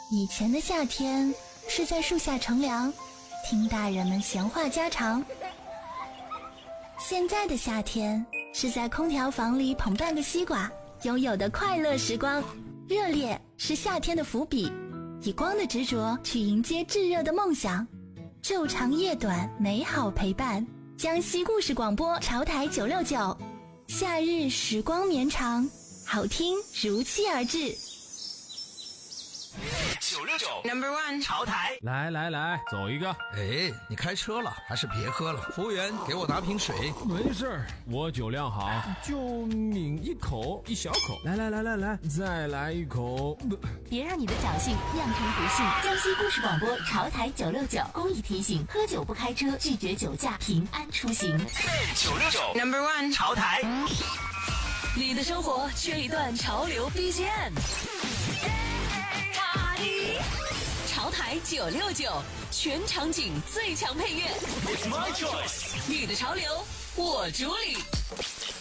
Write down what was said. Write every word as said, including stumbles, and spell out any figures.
以前的夏天是在树下乘凉，听大人们闲话家常。现在的夏天是在空调房里捧半个西瓜，拥有的快乐时光。热烈是夏天的伏笔，以光的执着去迎接炙热的梦想。昼长夜短，美好陪伴。江西故事广播潮台九六九，夏日时光绵长，好听如期而至。 九六九 Number One 潮台， 来来来，走一个。 哎，你开车了，还是别喝了。服务员，给我拿瓶水。 没事儿，我酒量好，就抿一口，一小口。来来来来来，再来一口。 别让你的侥幸酿成不幸。江西故事广播潮台九六九公益提醒：喝酒不开车，拒绝酒驾，平安出行。 九六九 Number One 潮台， 你的生活缺一段潮流 B G M。潮台九六九，全场景最强配乐。 It's my choice， 你的潮流，我主理。